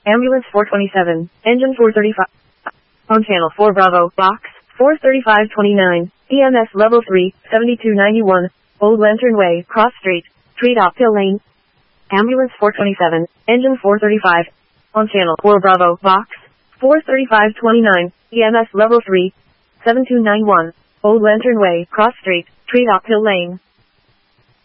Ambulance 427, engine 435. On channel 4 Bravo, box 43529, EMS level 3, 7291, Old Lantern Way, Cross Street, Treetop Hill Lane. Ambulance 427, engine 435. On channel 4 Bravo, box 43529, EMS level 3, 7291, Old Lantern Way, Cross Street, Treetop Hill Lane.